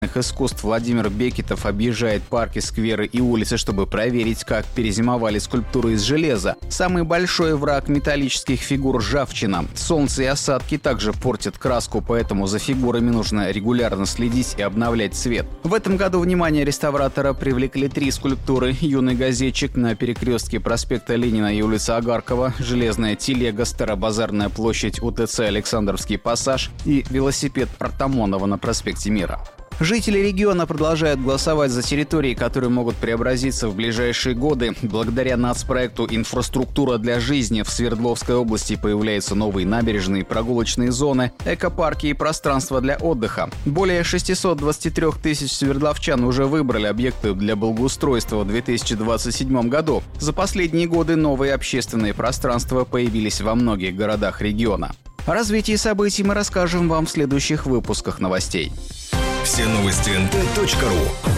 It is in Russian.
искусств Владимир Бекетов объезжает парки, скверы и улицы, чтобы проверить, как перезимовали скульптуры из железа. Самый большой враг металлических фигур – ржавчина. Солнце и осадки также портят краску, поэтому за фигурами нужно регулярно следить и обновлять цвет. В этом году внимание реставратора привлекли 3 скульптуры: юный газетчик на перекрестке проспекта Ленина и улицы Агаркова, железная телега, Старобазарная площадь, УТЦ Александровский пассаж и велосипед Артамонова на проспекте Мира. Жители региона продолжают голосовать за территории, которые могут преобразиться в ближайшие годы. Благодаря нацпроекту «Инфраструктура для жизни» в Свердловской области появляются новые набережные, прогулочные зоны, экопарки и пространства для отдыха. Более 623 тысяч свердловчан уже выбрали объекты для благоустройства в 2027 году. За последние годы новые общественные пространства появились во многих городах региона. О развитии событий мы расскажем вам в следующих выпусках новостей. Все новости nt.ru.